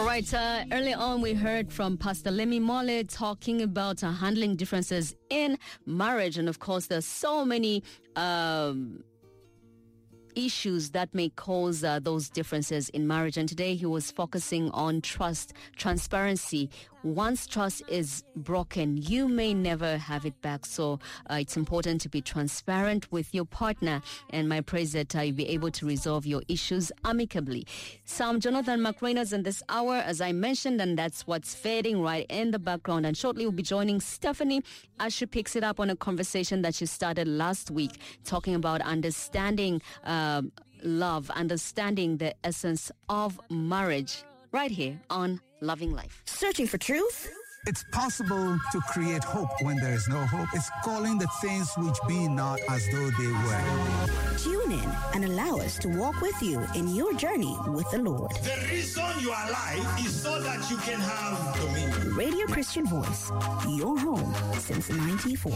right, earlier on we heard from Pastor Lemmy Mole talking about handling differences in marriage. And of course, there's so many issues that may cause those differences in marriage. And today he was focusing on trust, transparency. Once trust is broken, you may never have it back. So it's important to be transparent with your partner. And my prayer is that you'll be able to resolve your issues amicably. Sam Jonathan McReynolds in this hour, as I mentioned, and that's what's fading right in the background. And shortly we'll be joining Stephanie as she picks it up on a conversation that she started last week, talking about understanding love, understanding the essence of marriage, right here on Loving Life. Searching for truth? It's possible to create hope when there is no hope. It's calling the things which be not as though they were. Tune in and allow us to walk with you in your journey with the Lord. The reason you are alive is so that you can have dominion. Radio Christian Voice, your home since 94.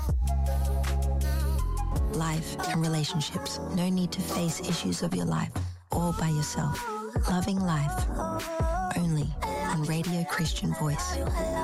Life and relationships. No need to face issues of your life all by yourself. Loving Life. Only on Radio Christian Voice.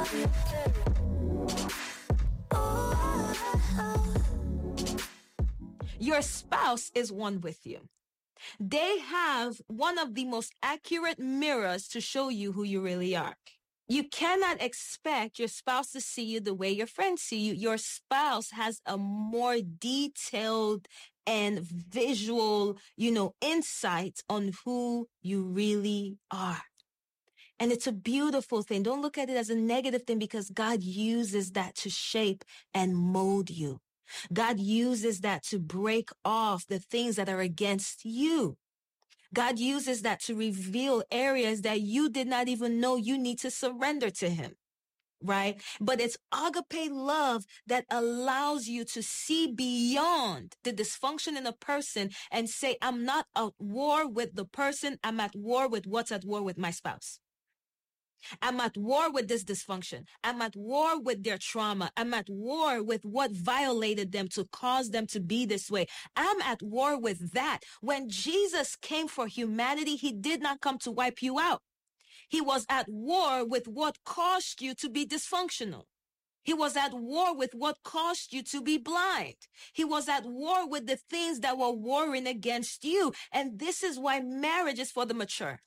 Your spouse is one with you. They have one of the most accurate mirrors to show you who you really are. You cannot expect your spouse to see you the way your friends see you. Your spouse has a more detailed and visual, insight on who you really are. And it's a beautiful thing. Don't look at it as a negative thing, because God uses that to shape and mold you. God uses that to break off the things that are against you. God uses that to reveal areas that you did not even know you need to surrender to him, right? But it's agape love that allows you to see beyond the dysfunction in a person and say, I'm not at war with the person. I'm at war with what's at war with my spouse. I'm at war with this dysfunction. I'm at war with their trauma. I'm at war with what violated them to cause them to be this way. I'm at war with that. When Jesus came for humanity, he did not come to wipe you out. He was at war with what caused you to be dysfunctional. He was at war with what caused you to be blind. He was at war with the things that were warring against you. And this is why marriage is for the mature.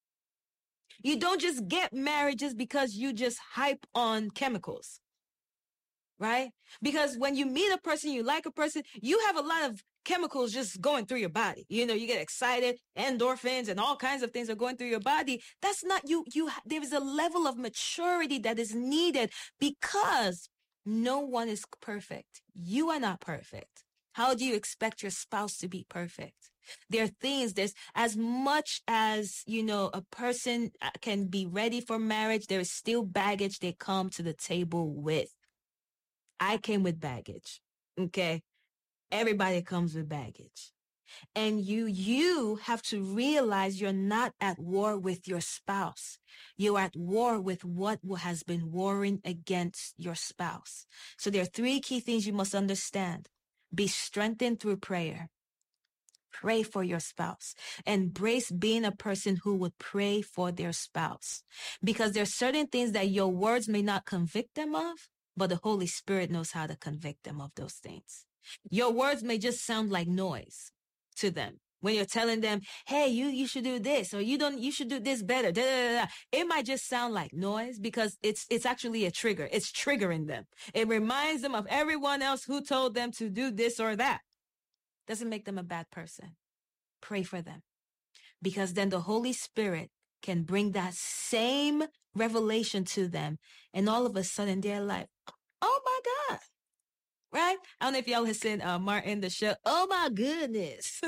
You don't just get marriages because you just hype on chemicals, right? Because when you meet a person, you like a person, you have a lot of chemicals just going through your body. You get excited, endorphins and all kinds of things are going through your body. That's not you. There is a level of maturity that is needed, because no one is perfect. You are not perfect. How do you expect your spouse to be perfect? There are things, there's as much as, a person can be ready for marriage, there is still baggage they come to the table with. I came with baggage. Okay. Everybody comes with baggage. And you have to realize you're not at war with your spouse. You're at war with what has been warring against your spouse. So there are 3 key things you must understand. Be strengthened through prayer. Pray for your spouse. Embrace being a person who would pray for their spouse. Because there are certain things that your words may not convict them of, but the Holy Spirit knows how to convict them of those things. Your words may just sound like noise to them. When you're telling them, hey, you should do this, or you should do this better. Da, da, da, da. It might just sound like noise, because it's actually a trigger. It's triggering them. It reminds them of everyone else who told them to do this or that. Doesn't make them a bad person. Pray for them, because then the Holy Spirit can bring that same revelation to them. And all of a sudden they're like, oh my God. Right? I don't know if y'all have seen Martin the show. Oh my goodness.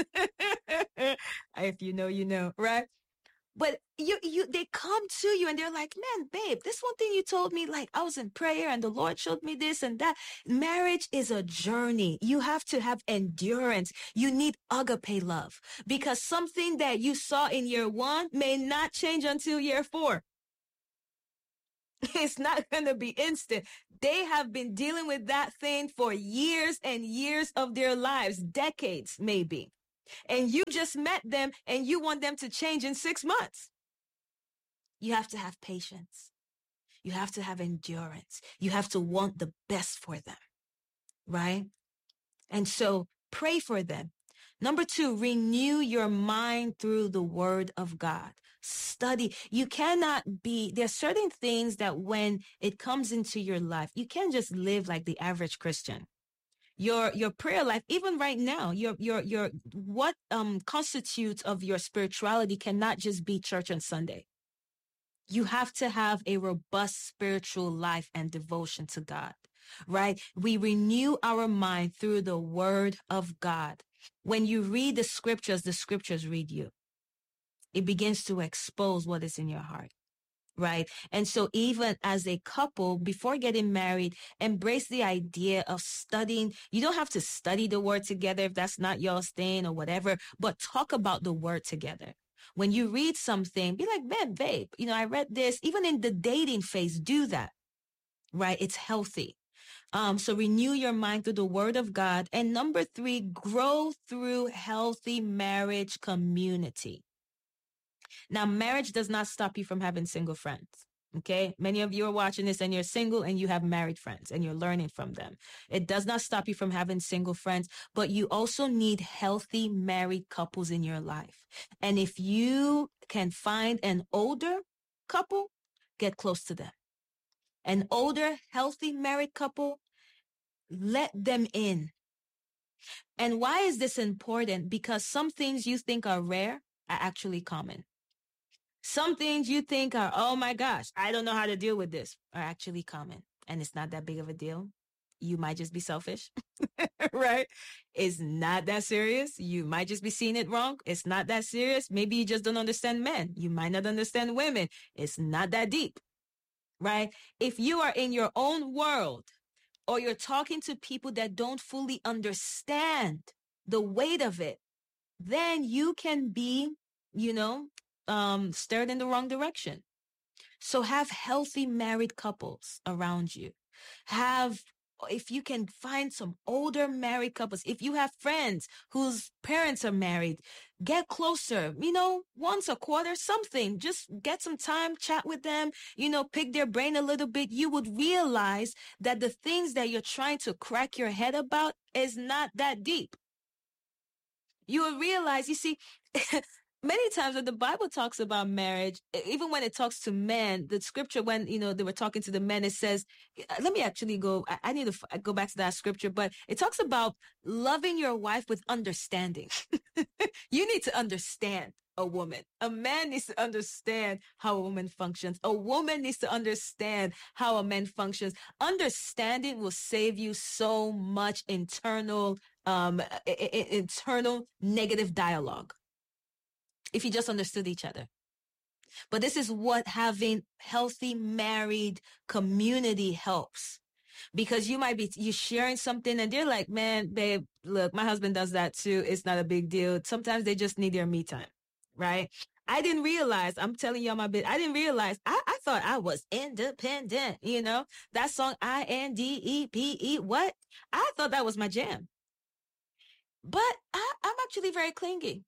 If you know, you know, right? But they come to you and they're like, man, babe, this one thing you told me, like I was in prayer and the Lord showed me this and that. Marriage is a journey. You have to have endurance. You need agape love, because something that you saw in year 1 may not change until year 4. It's not going to be instant. They have been dealing with that thing for years and years of their lives, decades maybe. And you just met them and you want them to change in 6 months. You have to have patience. You have to have endurance. You have to want the best for them, right? And so pray for them. Number 2, renew your mind through the word of God. Study. You cannot be, there's certain things that when it comes into your life, you can't just live like the average Christian. Your prayer life, even right now, your what constitutes of your spirituality cannot just be church on Sunday. You have to have a robust spiritual life and devotion to God, right? We renew our mind through the word of God. When you read the scriptures read you. It begins to expose what is in your heart, right? And so even as a couple, before getting married, embrace the idea of studying. You don't have to study the word together if that's not your thing or whatever, but talk about the word together. When you read something, be like, man, babe, I read this. Even in the dating phase, do that, right? It's healthy. So renew your mind through the word of God. And number 3, grow through healthy marriage community. Now, marriage does not stop you from having single friends. Okay. Many of you are watching this and you're single and you have married friends and you're learning from them. It does not stop you from having single friends, but you also need healthy married couples in your life. And if you can find an older couple, get close to them. An older, healthy married couple, let them in. And why is this important? Because some things you think are rare are actually common. Some things you think are, oh my gosh, I don't know how to deal with this, are actually common. And it's not that big of a deal. You might just be selfish, right? It's not that serious. You might just be seeing it wrong. It's not that serious. Maybe you just don't understand men. You might not understand women. It's not that deep, right? If you are in your own world or you're talking to people that don't fully understand the weight of it, then you can be, stirred in the wrong direction. So have healthy married couples around you. If you can find some older married couples, if you have friends whose parents are married, get closer, once a quarter, something, just get some time, chat with them, pick their brain a little bit. You would realize that the things that you're trying to crack your head about is not that deep. You will realize, you see, many times when the Bible talks about marriage, even when it talks to men, the scripture, when, they were talking to the men, it says, let me actually go, I need to go back to that scripture, but it talks about loving your wife with understanding. You need to understand a woman. A man needs to understand how a woman functions. A woman needs to understand how a man functions. Understanding will save you so much internal negative dialogue if you just understood each other. But this is what having healthy married community helps. Because you might be, you're sharing something and they're like, man, babe, look, my husband does that too. It's not a big deal. Sometimes they just need their me time, right? I didn't realize, I'm telling you my bit, I didn't realize, I thought I was independent, that song INDEPE, what? I thought that was my jam. But I'm actually very clingy.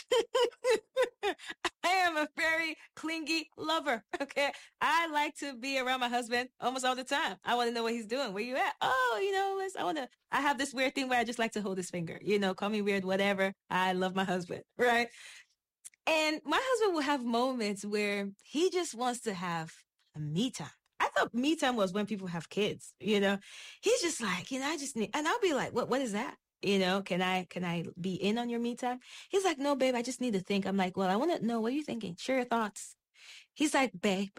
I am a very clingy lover. Okay. I like to be around my husband almost all the time. I want to know what he's doing. Where you at? Oh, I have this weird thing where I just like to hold his finger, call me weird, whatever. I love my husband. Right. And my husband will have moments where he just wants to have a me time. I thought me time was when people have kids, he's just like, I just need, and I'll be like, what is that? Can I be in on your me time? He's like, no, babe, I just need to think. I'm like, well, I want to know, what are you thinking? Share your thoughts. He's like, babe,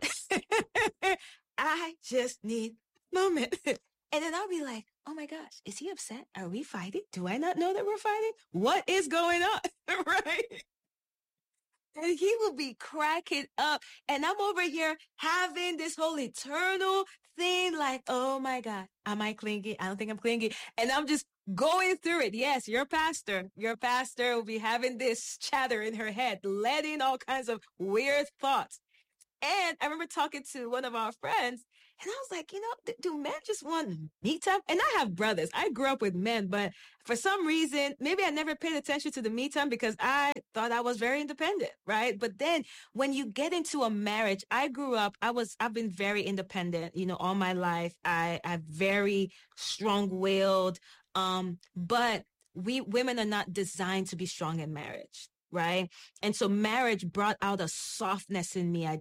I just need a moment. And then I'll be like, oh my gosh, is he upset? Are we fighting? Do I not know that we're fighting? What is going on? Right? And he will be cracking up. And I'm over here having this whole eternal thing like, oh my God, am I clingy? I don't think I'm clingy. And I'm just going through it. Yes, your pastor will be having this chatter in her head, letting all kinds of weird thoughts. And I remember talking to one of our friends, and I was like, do men just want me time? And I have brothers. I grew up with men, but for some reason, maybe I never paid attention to the me time because I thought I was very independent, right? But then when you get into a marriage, I've been very independent, all my life. I'm very strong-willed, but we women are not designed to be strong in marriage. Right. And so marriage brought out a softness in me I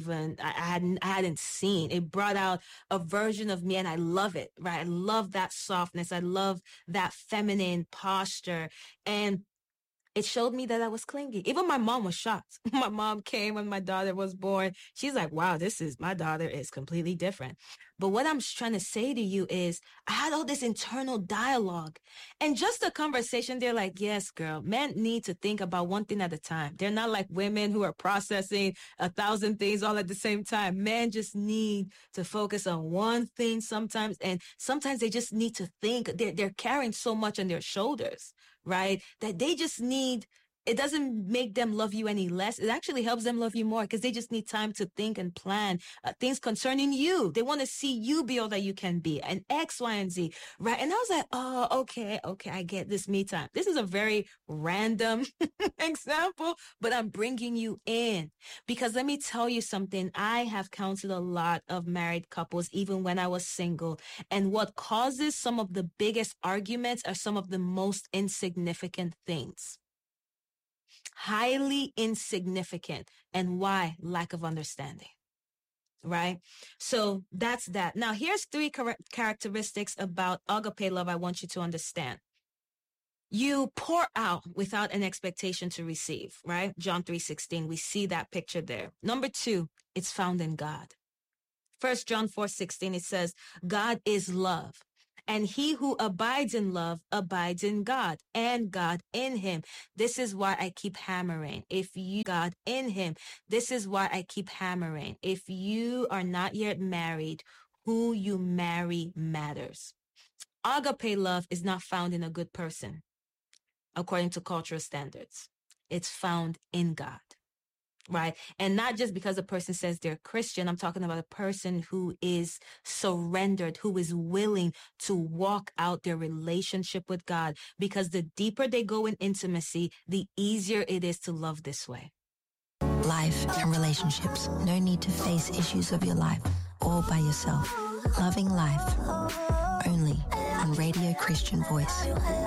hadn't seen. It brought out a version of me, and I love it. Right. I love that softness. I love that feminine posture. And it showed me that I was clingy. Even my mom was shocked. My mom came when my daughter was born. She's like, wow, my daughter is completely different. But what I'm trying to say to you is I had all this internal dialogue and just a conversation. They're like, yes, girl, men need to think about one thing at a time. They're not like women who are processing 1,000 things all at the same time. Men just need to focus on one thing sometimes. And sometimes they just need to think. They're carrying so much on their shoulders, right? That they just need, it doesn't make them love you any less. It actually helps them love you more because they just need time to think and plan things concerning you. They want to see you be all that you can be, and X, Y, and Z, right? And I was like, oh, okay, I get this me time. This is a very random example, but I'm bringing you in because let me tell you something. I have counseled a lot of married couples, even when I was single. And what causes some of the biggest arguments are some of the most insignificant things. Highly insignificant. And why? Lack of understanding. Right? So that's that. Now, here's 3 characteristics about agape love I want you to understand. You pour out without an expectation to receive, right? John 3:16, we see that picture there. Number 2, it's found in God. 1 John 4:16, it says, God is love. And he who abides in love abides in God, and God in him. This is why I keep hammering. God in him. This is why I keep hammering. If you are not yet married, who you marry matters. Agape love is not found in a good person, according to cultural standards. It's found in God. Right. And not just because a person says they're Christian. I'm talking about a person who is surrendered, who is willing to walk out their relationship with God, because the deeper they go in intimacy, the easier it is to love this way. Life and relationships. No need to face issues of your life all by yourself. Loving life. Only on Radio Christian Voice.